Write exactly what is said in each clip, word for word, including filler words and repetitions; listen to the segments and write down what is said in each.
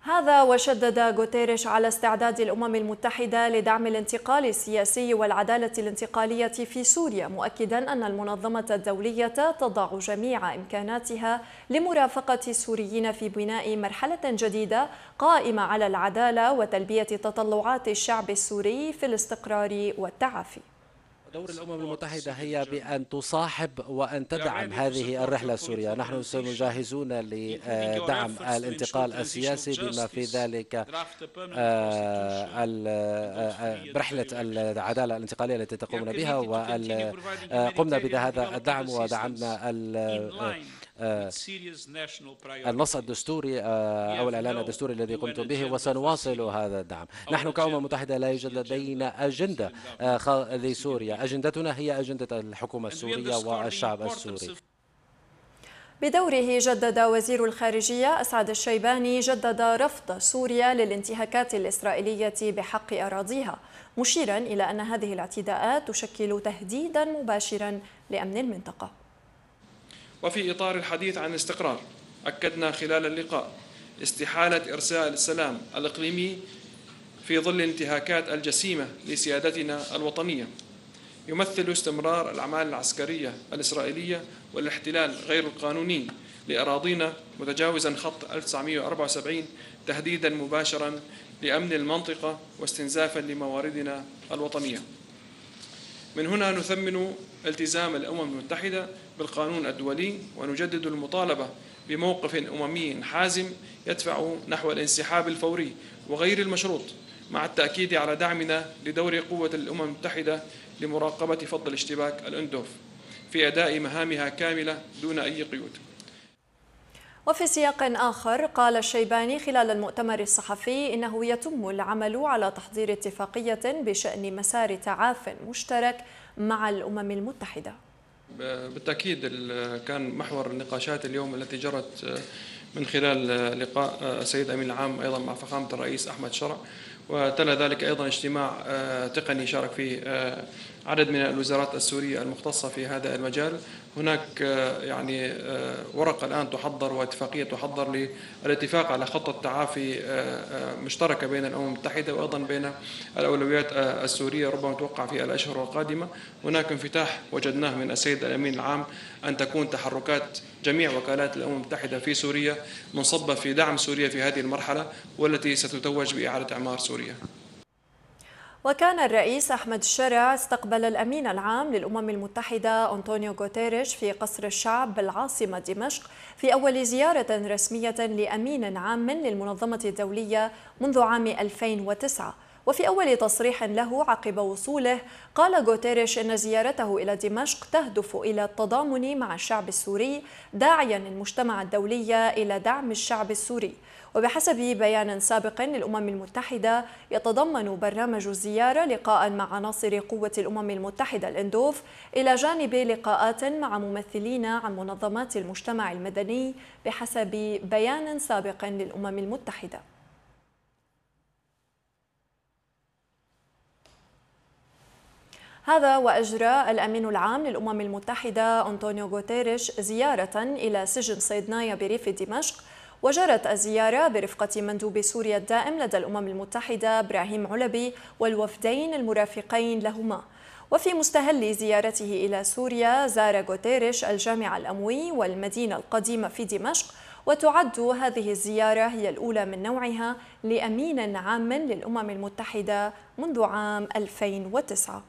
هذا وشدد غوتيريش على استعداد الأمم المتحدة لدعم الانتقال السياسي والعدالة الانتقالية في سوريا، مؤكدا أن المنظمة الدولية تضع جميع إمكاناتها لمرافقة السوريين في بناء مرحلة جديدة قائمة على العدالة وتلبية تطلعات الشعب السوري في الاستقرار والتعافي. دور الأمم المتحدة هي بأن تصاحب وأن تدعم هذه الرحلة السورية. نحن سنجهزون لدعم الانتقال السياسي بما في ذلك رحلة العدالة الانتقالية التي تقومون بها، وقمنا بهذا الدعم ودعمنا النص الدستوري أو الإعلان الدستوري الذي قمتم به، وسنواصل هذا الدعم. نحن كأمم متحدة لا يوجد لدينا أجندة لسوريا، أجندتنا هي أجندة الحكومة السورية والشعب السوري. بدوره جدد وزير الخارجية أسعد الشيباني جدد رفض سوريا للانتهاكات الإسرائيلية بحق أراضيها، مشيرا إلى أن هذه الاعتداءات تشكل تهديدا مباشرا لأمن المنطقة. وفي إطار الحديث عن الاستقرار، أكدنا خلال اللقاء استحالة إرسال السلام الإقليمي في ظل الانتهاكات الجسيمة لسيادتنا الوطنية. يمثل استمرار الأعمال العسكرية الإسرائيلية والاحتلال غير القانوني لأراضينا متجاوزا خط ألف وتسعمئة وأربعة وسبعين تهديدا مباشرا لأمن المنطقة واستنزافا لمواردنا الوطنية. من هنا نثمن التزام الأمم المتحدة بالقانون الدولي، ونجدد المطالبة بموقف أممي حازم يدفع نحو الانسحاب الفوري وغير المشروط، مع التأكيد على دعمنا لدور قوة الأمم المتحدة لمراقبة فض الاشتباك الأندوف في أداء مهامها كاملة دون أي قيود. وفي سياق آخر، قال الشيباني خلال المؤتمر الصحفي إنه يتم العمل على تحضير اتفاقية بشأن مسار تعاف مشترك مع الأمم المتحدة. بالتأكيد كان محور النقاشات اليوم التي جرت من خلال لقاء السيد أمين العام أيضا مع فخامة الرئيس أحمد شرع، وتلا ذلك أيضا اجتماع تقني شارك فيه عدد من الوزارات السورية المختصة في هذا المجال. هناك يعني ورقة الآن تحضر واتفاقية تحضر للاتفاق على خطة تعافي مشتركة بين الأمم المتحدة وأيضا بين الأولويات السورية، ربما توقع في الأشهر القادمة. هناك انفتاح وجدناه من السيد الأمين العام أن تكون تحركات جميع وكالات الأمم المتحدة في سوريا منصبة في دعم سوريا في هذه المرحلة، والتي ستتوج بإعادة إعمار سوريا. وكان الرئيس أحمد الشرع استقبل الأمين العام للأمم المتحدة أنطونيو غوتيريش في قصر الشعب بالعاصمة دمشق في أول زيارة رسمية لأمين عام للمنظمة الدولية منذ عام ألفين وتسعة. وفي أول تصريح له عقب وصوله، قال غوتيريش أن زيارته إلى دمشق تهدف إلى التضامن مع الشعب السوري، داعيا المجتمع الدولي إلى دعم الشعب السوري. وبحسب بيان سابق للأمم المتحدة، يتضمن برنامج الزيارة لقاء مع عناصر قوة الأمم المتحدة الأندوف، إلى جانب لقاءات مع ممثلين عن منظمات المجتمع المدني، بحسب بيان سابق للأمم المتحدة. هذا وأجرى الأمين العام للأمم المتحدة أنطونيو غوتيريش زيارة إلى سجن صيدنايا بريف دمشق، وجرت الزيارة برفقة مندوب سوريا الدائم لدى الأمم المتحدة إبراهيم علبي والوفدين المرافقين لهما. وفي مستهل زيارته إلى سوريا، زار غوتيريش الجامع الأموي والمدينة القديمة في دمشق، وتعد هذه الزيارة هي الأولى من نوعها لأمين عام للأمم المتحدة منذ عام ألفين وتسعة.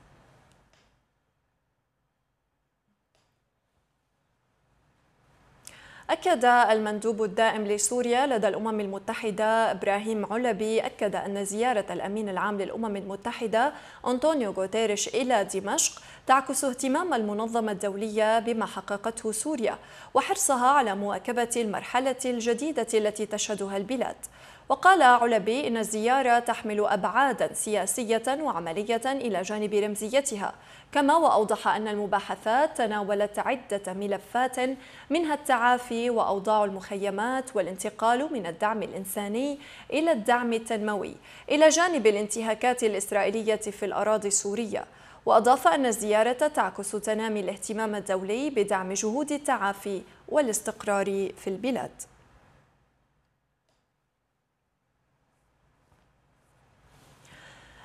أكد المندوب الدائم لسوريا لدى الأمم المتحدة إبراهيم علبي أكد أن زيارة الأمين العام للأمم المتحدة أنطونيو غوتيريش إلى دمشق تعكس اهتمام المنظمة الدولية بما حققته سوريا وحرصها على مواكبة المرحلة الجديدة التي تشهدها البلاد. وقال علبي إن الزيارة تحمل أبعادا سياسية وعملية إلى جانب رمزيتها، كما وأوضح أن المباحثات تناولت عدة ملفات منها التعافي وأوضاع المخيمات والانتقال من الدعم الإنساني إلى الدعم التنموي، إلى جانب الانتهاكات الإسرائيلية في الأراضي السورية. وأضاف أن الزيارة تعكس تنامي الاهتمام الدولي بدعم جهود التعافي والاستقرار في البلاد.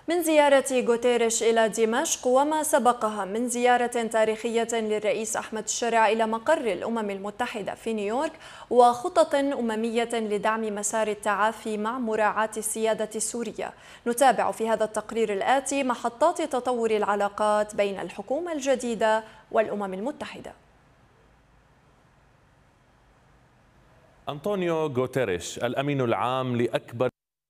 من زيارة غوتيريش إلى دمشق وما سبقها من زيارة تاريخية للرئيس أحمد الشرع إلى مقر الأمم المتحدة في نيويورك وخطط أممية لدعم مسار التعافي مع مراعاة السيادة السورية. نتابع في هذا التقرير الآتي محطات تطور العلاقات بين الحكومة الجديدة والأمم المتحدة. أنطونيو غوتيريش الأمين العام لأكبر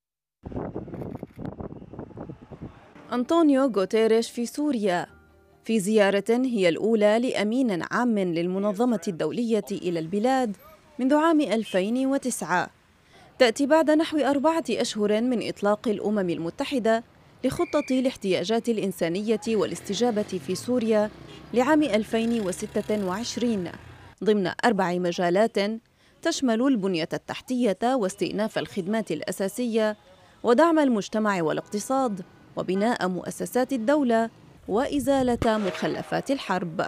أنطونيو غوتيريش في سوريا في زيارة هي الأولى لأمين عام للمنظمة الدولية إلى البلاد منذ عام ألفين وتسعة، تأتي بعد نحو أربعة أشهر من إطلاق الأمم المتحدة لخطة الاحتياجات الإنسانية والاستجابة في سوريا لعام ألفين وستة وعشرين ضمن أربع مجالات تشمل البنية التحتية واستئناف الخدمات الأساسية ودعم المجتمع والاقتصاد وبناء مؤسسات الدولة وإزالة مخلفات الحرب.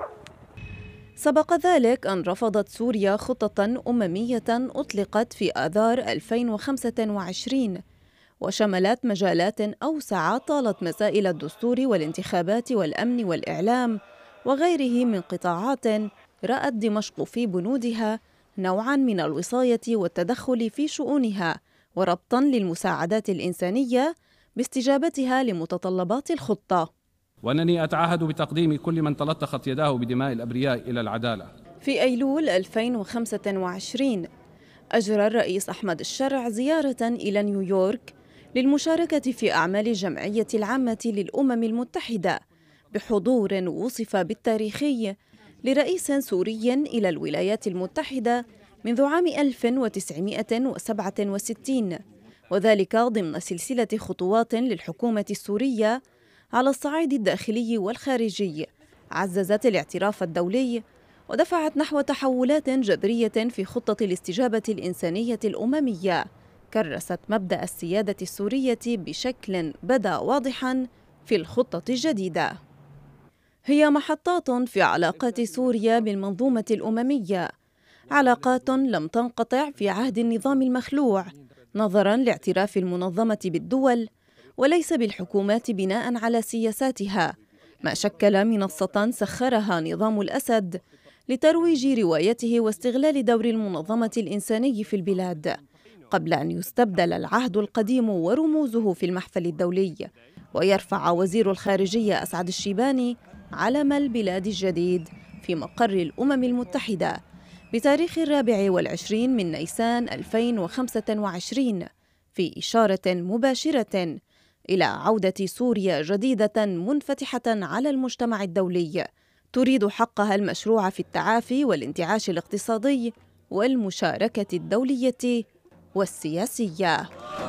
سبق ذلك أن رفضت سوريا خطة أممية أطلقت في آذار ألفين وخمسة وعشرين وشملت مجالات أوسع طالت مسائل الدستور والانتخابات والأمن والإعلام وغيره من قطاعات رأت دمشق في بنودها نوعاً من الوصاية والتدخل في شؤونها وربطاً للمساعدات الإنسانية باستجابتها لمتطلبات الخطة. وأنني أتعهد بتقديم كل من تلطخت يداه بدماء الأبرياء إلى العدالة. في أيلول ألفين وخمسة وعشرين أجرى الرئيس أحمد الشرع زيارة إلى نيويورك للمشاركة في أعمال الجمعية العامة للأمم المتحدة بحضور وصف بالتاريخي لرئيس سوري إلى الولايات المتحدة منذ عام ألف وتسعمائة وسبعة وستين، وذلك ضمن سلسلة خطوات للحكومة السورية على الصعيد الداخلي والخارجي عززت الاعتراف الدولي ودفعت نحو تحولات جذرية في خطة الاستجابة الإنسانية الأممية كرست مبدأ السيادة السورية بشكل بدا واضحاً في الخطة الجديدة. هي محطات في علاقات سوريا بالمنظومة الأممية، علاقات لم تنقطع في عهد النظام المخلوع نظراً لاعتراف المنظمة بالدول وليس بالحكومات بناء على سياساتها، ما شكل منصة سخرها نظام الأسد لترويج روايته واستغلال دور المنظمة الإنساني في البلاد، قبل أن يستبدل العهد القديم ورموزه في المحفل الدولي ويرفع وزير الخارجية أسعد الشيباني علم البلاد الجديد في مقر الأمم المتحدة بتاريخ الرابع والعشرين من نيسان ألفين وخمسة وعشرين في إشارة مباشرة إلى عودة سوريا جديدة منفتحة على المجتمع الدولي تريد حقها المشروع في التعافي والانتعاش الاقتصادي والمشاركة الدولية والسياسية.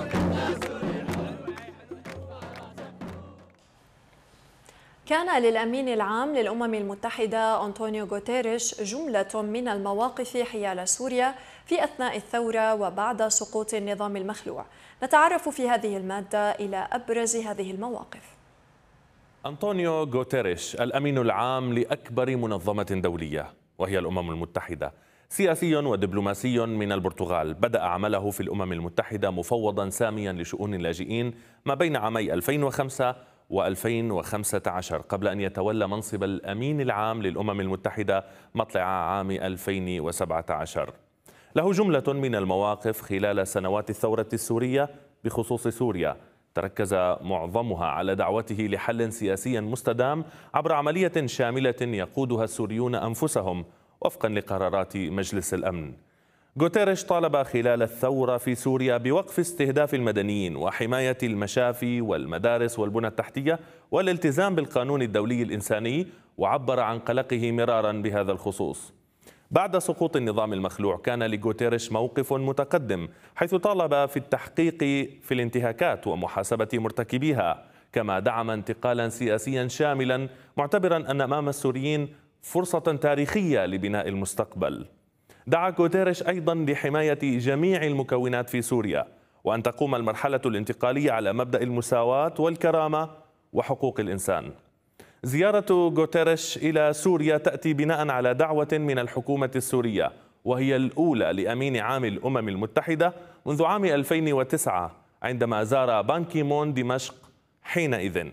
كان للأمين العام للأمم المتحدة أنطونيو غوتيريش جملة من المواقف حيال سوريا في أثناء الثورة وبعد سقوط النظام المخلوع. نتعرف في هذه المادة إلى أبرز هذه المواقف. أنطونيو غوتيريش الأمين العام لأكبر منظمة دولية وهي الأمم المتحدة، سياسي ودبلوماسي من البرتغال، بدأ عمله في الأمم المتحدة مفوضا ساميا لشؤون اللاجئين ما بين عامي ألفين وخمسة وألفين وخمسة عشر قبل أن يتولى منصب الأمين العام للأمم المتحدة مطلع عام ألفين وسبعة عشر. له جملة من المواقف خلال سنوات الثورة السورية بخصوص سوريا، تركز معظمها على دعوته لحل سياسي مستدام عبر عملية شاملة يقودها السوريون أنفسهم وفقا لقرارات مجلس الأمن. غوتيريش طالب خلال الثورة في سوريا بوقف استهداف المدنيين وحماية المشافي والمدارس والبنى التحتية والالتزام بالقانون الدولي الإنساني، وعبر عن قلقه مرارا بهذا الخصوص. بعد سقوط النظام المخلوع كان لغوتيريش موقف متقدم، حيث طالب في التحقيق في الانتهاكات ومحاسبة مرتكبيها، كما دعم انتقالا سياسيا شاملا معتبرا أن أمام السوريين فرصة تاريخية لبناء المستقبل. دعا غوتيريش أيضا لحماية جميع المكونات في سوريا وأن تقوم المرحلة الانتقالية على مبدأ المساواة والكرامة وحقوق الإنسان. زيارة غوتيريش إلى سوريا تأتي بناء على دعوة من الحكومة السورية، وهي الأولى لأمين عام الأمم المتحدة منذ عام ألفين وتسعة عندما زار بان كي مون دمشق حينئذ.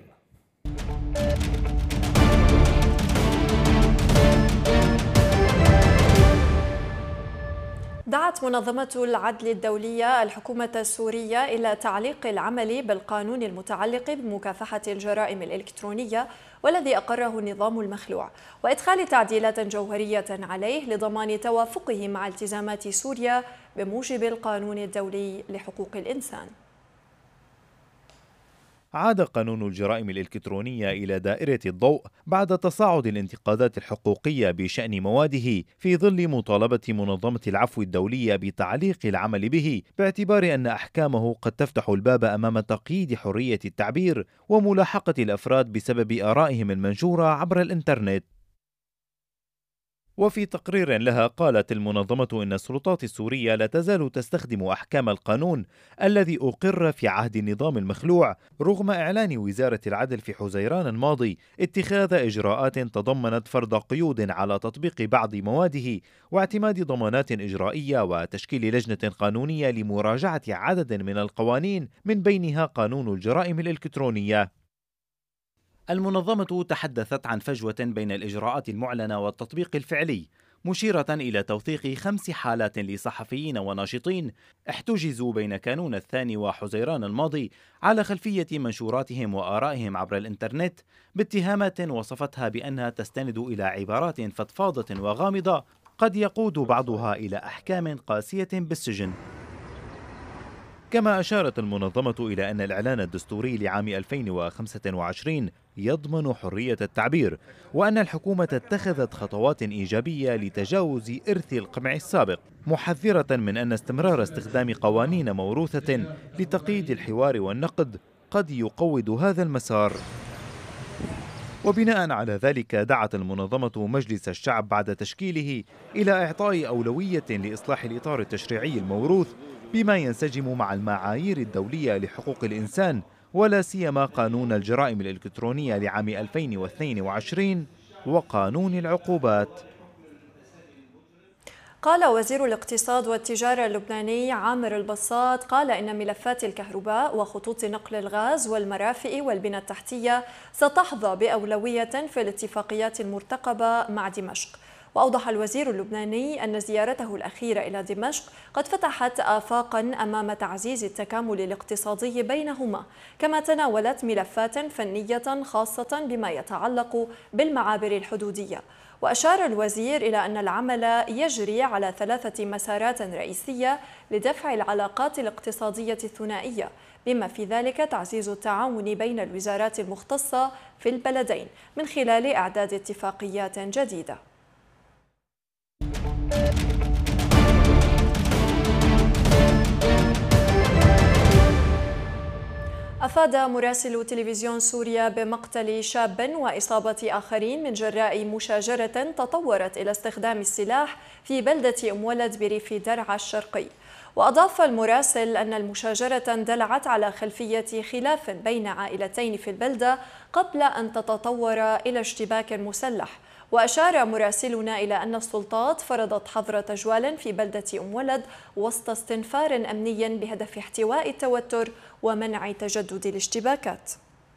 دعت منظمة العدل الدولية الحكومة السورية إلى تعليق العمل بالقانون المتعلق بمكافحة الجرائم الإلكترونية والذي أقره النظام المخلوع، وإدخال تعديلات جوهرية عليه لضمان توافقه مع التزامات سوريا بموجب القانون الدولي لحقوق الإنسان. عاد قانون الجرائم الإلكترونية إلى دائرة الضوء بعد تصاعد الانتقادات الحقوقية بشأن مواده، في ظل مطالبة منظمة العفو الدولية بتعليق العمل به، باعتبار أن أحكامه قد تفتح الباب أمام تقييد حرية التعبير وملاحقة الأفراد بسبب آرائهم المنشورة عبر الإنترنت. وفي تقرير لها قالت المنظمة إن السلطات السورية لا تزال تستخدم أحكام القانون الذي أقر في عهد النظام المخلوع، رغم إعلان وزارة العدل في حزيران الماضي اتخاذ إجراءات تضمنت فرض قيود على تطبيق بعض مواده واعتماد ضمانات إجرائية وتشكيل لجنة قانونية لمراجعة عدد من القوانين من بينها قانون الجرائم الإلكترونية. المنظمة تحدثت عن فجوة بين الإجراءات المعلنة والتطبيق الفعلي، مشيرة إلى توثيق خمس حالات لصحفيين وناشطين احتجزوا بين كانون الثاني وحزيران الماضي على خلفية منشوراتهم وآرائهم عبر الإنترنت باتهامات وصفتها بأنها تستند إلى عبارات فضفاضة وغامضة قد يقود بعضها إلى أحكام قاسية بالسجن. كما أشارت المنظمة إلى أن الإعلان الدستوري لعام ألفين وخمسة وعشرين يضمن حرية التعبير، وأن الحكومة اتخذت خطوات إيجابية لتجاوز إرث القمع السابق، محذرة من أن استمرار استخدام قوانين موروثة لتقييد الحوار والنقد قد يقوض هذا المسار. وبناء على ذلك دعت المنظمة مجلس الشعب بعد تشكيله إلى إعطاء أولوية لإصلاح الإطار التشريعي الموروث بما ينسجم مع المعايير الدولية لحقوق الإنسان، ولا سيما قانون الجرائم الإلكترونية لعام ألفين واثنين وعشرين وقانون العقوبات. قال وزير الاقتصاد والتجارة اللبناني عامر البساط قال إن ملفات الكهرباء وخطوط نقل الغاز والمرافق والبنى التحتية ستحظى بأولوية في الاتفاقيات المرتقبة مع دمشق. وأوضح الوزير اللبناني أن زيارته الأخيرة إلى دمشق قد فتحت آفاقا أمام تعزيز التكامل الاقتصادي بينهما، كما تناولت ملفات فنية خاصة بما يتعلق بالمعابر الحدودية. وأشار الوزير إلى أن العمل يجري على ثلاثة مسارات رئيسية لدفع العلاقات الاقتصادية الثنائية، بما في ذلك تعزيز التعاون بين الوزارات المختصة في البلدين من خلال إعداد اتفاقيات جديدة. أفاد مراسل تلفزيون سوريا بمقتل شاب وإصابة آخرين من جراء مشاجرة تطورت إلى استخدام السلاح في بلدة أم ولد بريف درعا الشرقي. وأضاف المراسل أن المشاجرة اندلعت على خلفية خلاف بين عائلتين في البلدة قبل أن تتطور إلى اشتباك مسلح. وأشار مراسلنا إلى أن السلطات فرضت حظر تجوال في بلدة أم ولد وسط استنفار أمني بهدف احتواء التوتر ومنع تجدد الاشتباكات.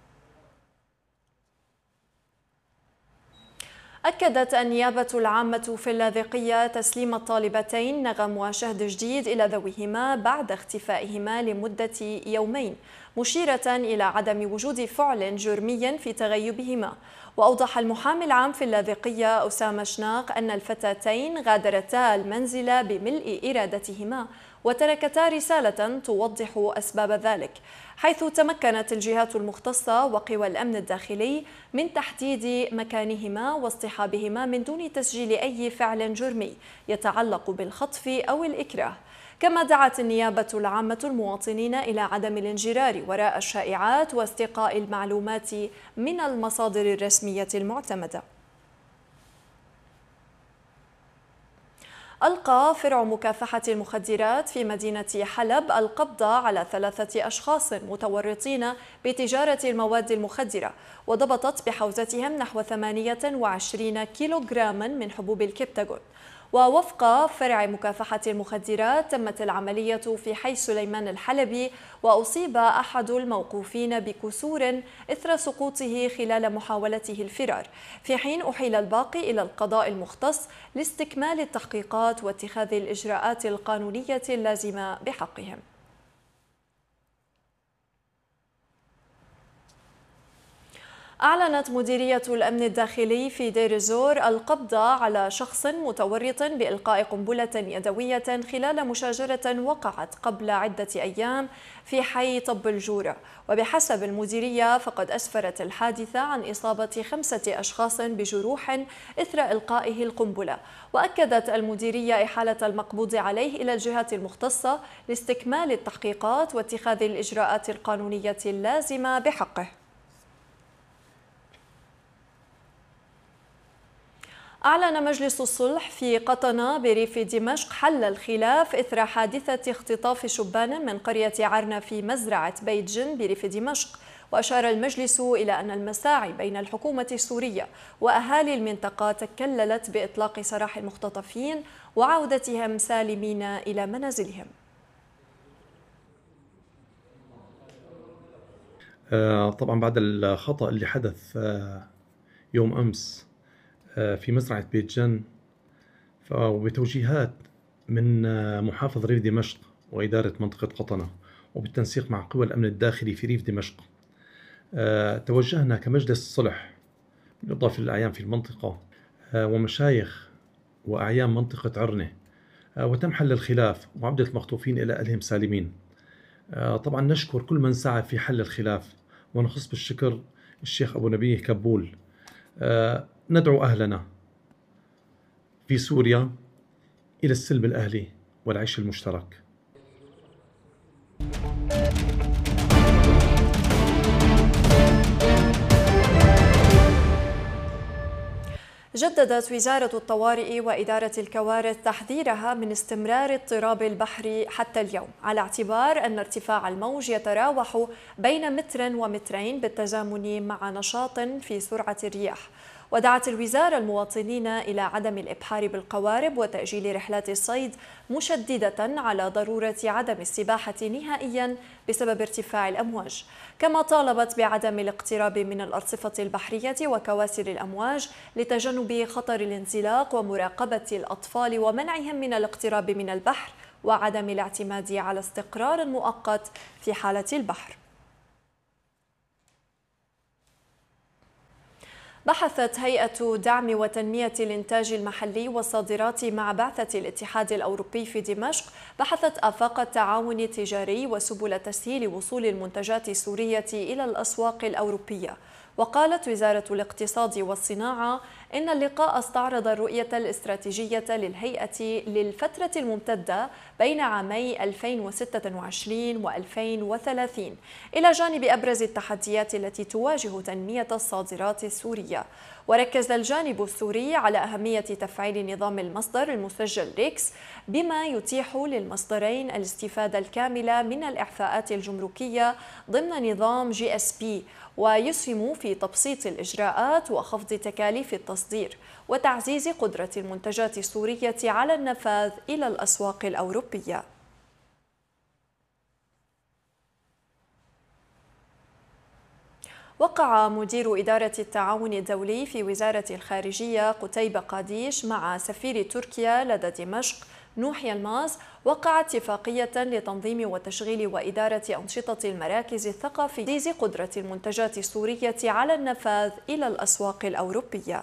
أكدت النيابة العامة في اللاذقية تسليم الطالبتين نغم وشهد جديد إلى ذويهما بعد اختفائهما لمدة يومين، مشيرة إلى عدم وجود فعل جرمي في تغيبهما. وأوضح المحامي العام في اللاذقية أسامة شناق أن الفتاتين غادرتا المنزل بملء إرادتهما وتركتا رسالة توضح أسباب ذلك، حيث تمكنت الجهات المختصة وقوى الأمن الداخلي من تحديد مكانهما واصطحابهما من دون تسجيل أي فعل جرمي يتعلق بالخطف أو الإكراه. كما دعت النيابة العامة المواطنين إلى عدم الانجرار وراء الشائعات واستقاء المعلومات من المصادر الرسمية المعتمدة. ألقى فرع مكافحة المخدرات في مدينة حلب القبض على ثلاثة أشخاص متورطين بتجارة المواد المخدرة، وضبطت بحوزتهم نحو ثمانية وعشرين كيلوغراما من حبوب الكبتاغون. ووفق فرع مكافحة المخدرات تمت العملية في حي سليمان الحلبي، وأصيب أحد الموقوفين بكسور إثر سقوطه خلال محاولته الفرار، في حين أحيل الباقي إلى القضاء المختص لاستكمال التحقيقات واتخاذ الإجراءات القانونية اللازمة بحقهم. أعلنت مديرية الأمن الداخلي في دير الزور القبض على شخص متورط بإلقاء قنبلة يدوية خلال مشاجرة وقعت قبل عدة أيام في حي طب الجورة. وبحسب المديرية فقد أسفرت الحادثة عن إصابة خمسة أشخاص بجروح إثر إلقائه القنبلة. وأكدت المديرية إحالة المقبوض عليه إلى الجهات المختصة لاستكمال التحقيقات واتخاذ الإجراءات القانونية اللازمة بحقه. أعلن مجلس الصلح في قطنة بريف دمشق حل الخلاف إثر حادثة اختطاف شبان من قرية عرنا في مزرعة بيت جن بريف دمشق. وأشار المجلس إلى أن المساعي بين الحكومة السورية وأهالي المنطقة تكللت بإطلاق سراح المختطفين وعودتهم سالمين إلى منازلهم. طبعا بعد الخطأ اللي حدث يوم أمس في مزرعة بيت جن وبتوجيهات من محافظ ريف دمشق وإدارة منطقة قطنة وبالتنسيق مع قوى الأمن الداخلي في ريف دمشق، توجهنا كمجلس الصلح بالإضافة للأعيان في المنطقة ومشايخ وأعيان منطقة عرنة، وتم حل الخلاف وعودة المخطوفين إلى أهلهم سالمين. طبعا نشكر كل من سعى في حل الخلاف، ونخص بالشكر الشيخ أبو نبيه كبول. ندعو أهلنا في سوريا إلى السلم الأهلي والعيش المشترك. جددت وزارة الطوارئ وإدارة الكوارث تحذيرها من استمرار اضطراب البحر حتى اليوم، على اعتبار أن ارتفاع الموج يتراوح بين متر ومترين بالتزامن مع نشاط في سرعة الرياح. ودعت الوزارة المواطنين إلى عدم الإبحار بالقوارب وتأجيل رحلات الصيد، مشددة على ضرورة عدم السباحة نهائيا بسبب ارتفاع الأمواج. كما طالبت بعدم الاقتراب من الأرصفة البحرية وكواسر الأمواج لتجنب خطر الانزلاق ومراقبة الأطفال ومنعهم من الاقتراب من البحر، وعدم الاعتماد على استقرار مؤقت في حالة البحر. بحثت هيئة دعم وتنمية الإنتاج المحلي والصادرات مع بعثة الاتحاد الأوروبي في دمشق بحثت آفاق التعاون التجاري وسبل تسهيل وصول المنتجات السورية إلى الأسواق الأوروبية. وقالت وزارة الاقتصاد والصناعة إن اللقاء استعرض الرؤية الاستراتيجية للهيئة للفترة الممتدة بين عامي ألفين وستة وعشرين وألفين وثلاثين، إلى جانب أبرز التحديات التي تواجه تنمية الصادرات السورية. وركز الجانب السوري على أهمية تفعيل نظام المصدر المسجل ريكس، بما يتيح للمصدرين الاستفادة الكاملة من الإعفاءات الجمركية ضمن نظام جي اس بي، ويسهم في تبسيط الإجراءات وخفض تكاليف التصدير وتعزيز قدرة المنتجات السورية على النفاذ إلى الأسواق الأوروبية. وقع مدير إدارة التعاون الدولي في وزارة الخارجية قتيبة قاديش مع سفير تركيا لدى دمشق نوح يلماز وقع اتفاقية لتنظيم وتشغيل وإدارة أنشطة المراكز الثقافية وتعزيز قدرة المنتجات السورية على النفاذ إلى الأسواق الأوروبية.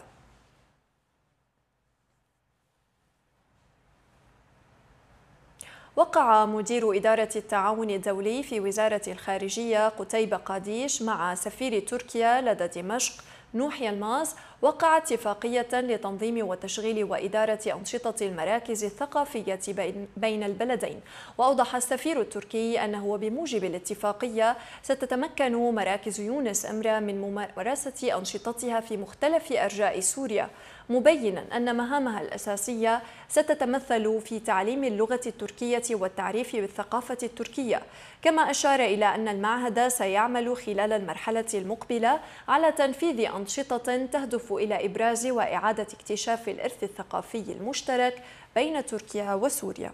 وقع مدير إدارة التعاون الدولي في وزارة الخارجية قتيبة قاديش مع سفير تركيا لدى دمشق نوح يلماز وقع اتفاقية لتنظيم وتشغيل وإدارة أنشطة المراكز الثقافية بين البلدين. وأوضح السفير التركي أنه بموجب الاتفاقية ستتمكن مراكز يونس أمرا من ممارسة أنشطتها في مختلف أرجاء سوريا، مبينا أن مهامها الأساسية ستتمثل في تعليم اللغة التركية والتعريف بالثقافة التركية. كما أشار إلى أن المعهد سيعمل خلال المرحلة المقبلة على تنفيذ أنشطة تهدف إلى إبراز وإعادة اكتشاف الإرث الثقافي المشترك بين تركيا وسوريا.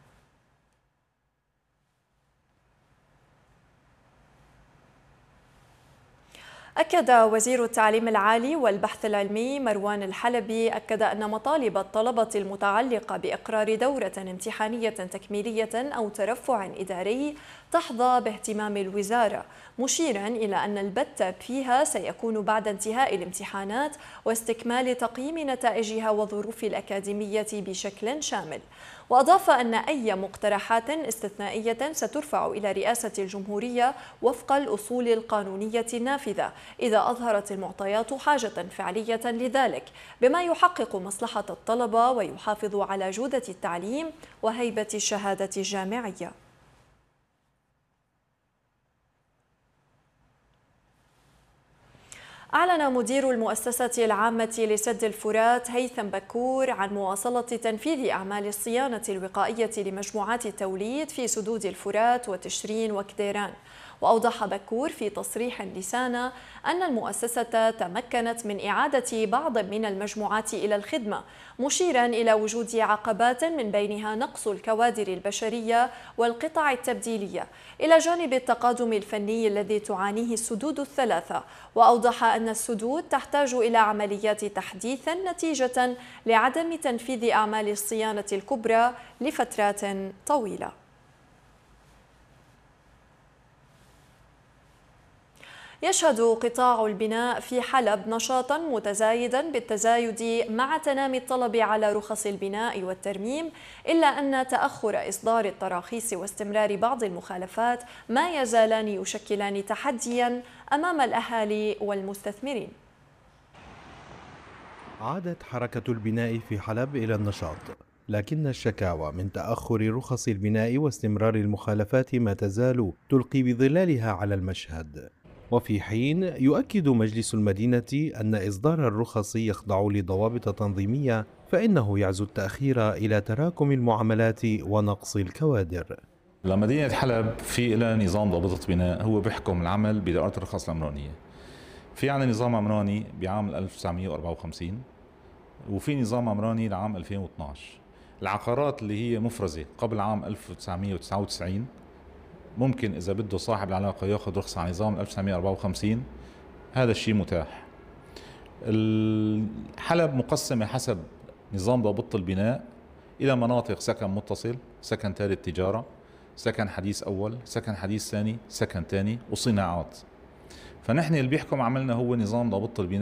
أكد وزير التعليم العالي والبحث العلمي مروان الحلبي أكد أن مطالب الطلبة المتعلقة بإقرار دورة امتحانية تكميلية أو ترفع إداري تحظى باهتمام الوزارة، مشيرا إلى أن البت فيها سيكون بعد انتهاء الامتحانات واستكمال تقييم نتائجها والظروف الأكاديمية بشكل شامل. وأضاف أن أي مقترحات استثنائية سترفع إلى رئاسة الجمهورية وفق الأصول القانونية النافذة إذا أظهرت المعطيات حاجة فعلية لذلك، بما يحقق مصلحة الطلبة ويحافظ على جودة التعليم وهيبة الشهادة الجامعية. أعلن مدير المؤسسة العامة لسد الفرات هيثم بكور عن مواصلة تنفيذ أعمال الصيانة الوقائية لمجموعات التوليد في سدود الفرات وتشرين وكديران. وأوضح بكور في تصريح لسانة أن المؤسسة تمكنت من إعادة بعض من المجموعات إلى الخدمة، مشيرا إلى وجود عقبات من بينها نقص الكوادر البشرية والقطع التبديلية، إلى جانب التقادم الفني الذي تعانيه السدود الثلاثة. وأوضح أن السدود تحتاج إلى عمليات تحديث نتيجة لعدم تنفيذ أعمال الصيانة الكبرى لفترات طويلة. يشهد قطاع البناء في حلب نشاطا متزايدا بالتزايد مع تنامي الطلب على رخص البناء والترميم، إلا أن تأخر إصدار التراخيص واستمرار بعض المخالفات ما يزالان يشكلان تحديا أمام الأهالي والمستثمرين. عادت حركة البناء في حلب إلى النشاط، لكن الشكاوى من تأخر رخص البناء واستمرار المخالفات ما تزال تلقي بظلالها على المشهد. وفي حين يؤكد مجلس المدينة أن إصدار الرخص يخضع لضوابط تنظيمية، فإنه يعزو التأخير إلى تراكم المعاملات ونقص الكوادر. لمدينة حلب في لها نظام ضابطة بناء هو بيحكم العمل بدائرة الرخص العمرانية. في عنا نظام عمراني بعام ألف وتسعمئة وأربعة وخمسين وفي نظام عمراني لعام ألفين واثني عشر. العقارات اللي هي مفرزة قبل عام ألف وتسعمئة وتسعة وتسعين ممكن إذا بده صاحب العلاقة ياخذ رخصة على نظام ألف وتسعمئة وأربعة وخمسين، هذا الشيء متاح. حلب مقسمة حسب نظام ضابطة البناء إلى مناطق سكن متصل، سكن ثالث تجارة، سكن حديث أول، سكن حديث ثاني، سكن ثاني، وصناعات. فنحن اللي بيحكم عملنا هو نظام ضابطة البناء.